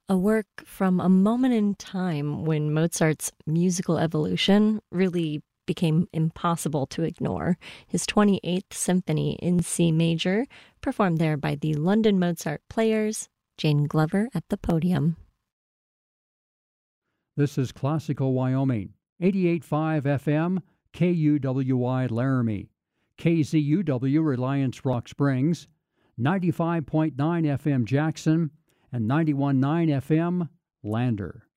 A work from a moment in time when Mozart's musical evolution really became impossible to ignore. His 28th Symphony in C major, performed there by the London Mozart Players, Jane Glover at the podium. This is Classical Wyoming, 88.5 FM, KUWI Laramie, KZUW Reliance Rock Springs, 95.9 FM Jackson, and 91.9 FM Lander.